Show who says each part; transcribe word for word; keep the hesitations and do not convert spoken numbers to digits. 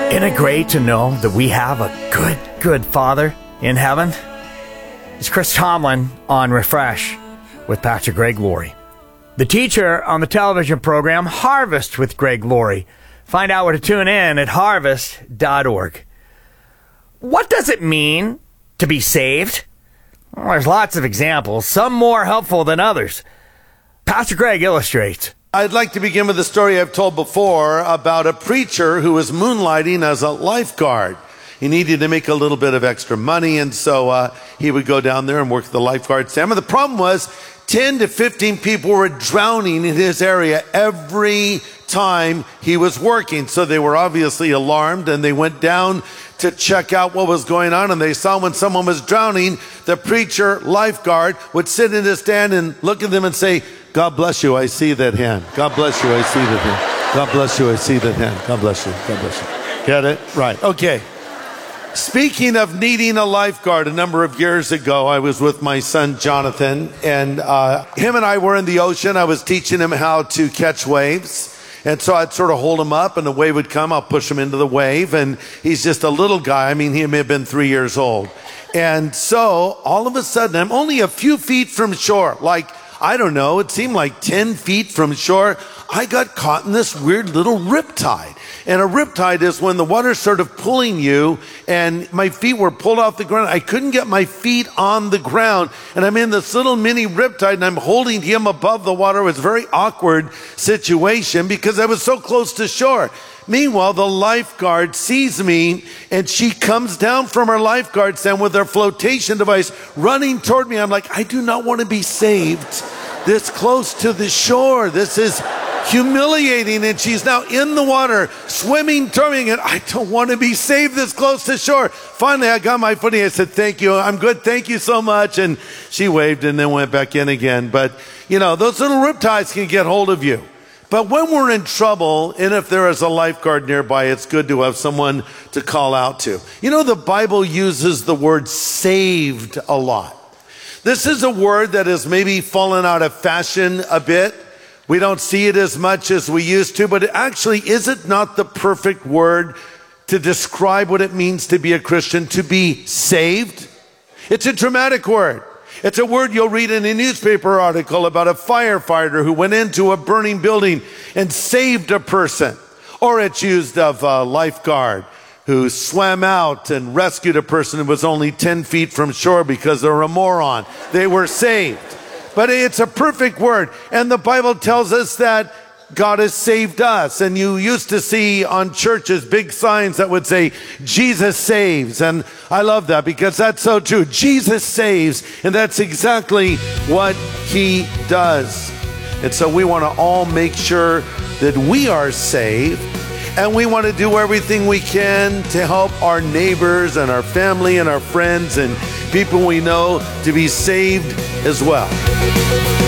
Speaker 1: Isn't it great to know that we have a good, good Father in heaven? It's Chris Tomlin on Refresh with Pastor Greg Laurie, the teacher on the television program Harvest with Greg Laurie. Find out where to tune in at harvest dot org. What does it mean to be saved? Well, there's lots of examples, some more helpful than others. Pastor Greg illustrates.
Speaker 2: I'd like to begin with a story I've told before about a preacher who was moonlighting as a lifeguard. He needed to make a little bit of extra money, and so uh, he would go down there and work the lifeguard stand. But the problem was ten to fifteen people were drowning in his area every time he was working. So they were obviously alarmed, and they went down to check out what was going on. And they saw when someone was drowning, the preacher lifeguard would sit in his stand and look at them and say, "God bless you, I see that hand. God bless you, I see that hand. God bless you, I see that hand. God bless you, God bless you." Get it? Right. Okay. Speaking of needing a lifeguard, a number of years ago, I was with my son, Jonathan, and uh, him and I were in the ocean. I was teaching him how to catch waves. And so I'd sort of hold him up, and the wave would come. I'll push him into the wave, and he's just a little guy. I mean, he may have been three years old. And so all of a sudden, I'm only a few feet from shore, like, I don't know, it seemed like ten feet from shore. I got caught in this weird little riptide. And a riptide is when the water's sort of pulling you, and my feet were pulled off the ground. I couldn't get my feet on the ground, and I'm in this little mini riptide, and I'm holding him above the water. It was a very awkward situation because I was so close to shore. Meanwhile, the lifeguard sees me, and she comes down from her lifeguard stand with her flotation device running toward me. I'm like, I do not want to be saved this close to the shore. This is humiliating. And she's now in the water, swimming toward me, and I don't want to be saved this close to shore. Finally, I got my footing. I said, "Thank you. I'm good. Thank you so much." And she waved and then went back in again. But, you know, those little riptides can get hold of you. But when we're in trouble, and if there is a lifeguard nearby, it's good to have someone to call out to. You know, the Bible uses the word saved a lot. This is a word that has maybe fallen out of fashion a bit. We don't see it as much as we used to, but it actually, is it not the perfect word to describe what it means to be a Christian, to be saved? It's a dramatic word. It's a word you'll read in a newspaper article about a firefighter who went into a burning building and saved a person. Or it's used of a lifeguard who swam out and rescued a person who was only ten feet from shore because they were a moron. They were saved. But it's a perfect word. And the Bible tells us that God has saved us. And you used to see on churches big signs that would say, "Jesus saves." And I love that because that's so true. Jesus saves. And that's exactly what he does. And so we want to all make sure that we are saved. And we want to do everything we can to help our neighbors and our family and our friends and people we know to be saved as well.